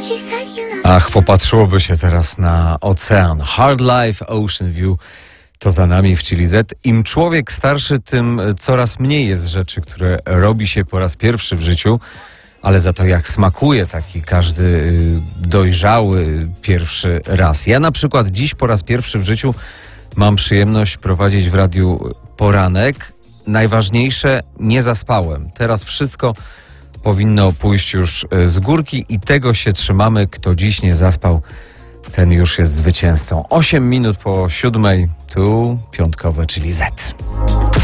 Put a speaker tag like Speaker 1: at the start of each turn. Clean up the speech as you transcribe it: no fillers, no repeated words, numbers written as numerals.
Speaker 1: Ach, popatrzyłoby się teraz na ocean. Hard Life, Ocean View to za nami w Chili Z. Im człowiek starszy, tym coraz mniej jest rzeczy, które robi się po raz pierwszy w życiu, ale za to jak smakuje taki każdy dojrzały pierwszy raz. Ja na przykład dziś po raz pierwszy w życiu mam przyjemność prowadzić w radiu poranek. Najważniejsze, nie zaspałem. Teraz wszystko powinno pójść już z górki i tego się trzymamy. Kto dziś nie zaspał, ten już jest zwycięzcą. 8 minut po 7, tu piątkowe, czyli Z.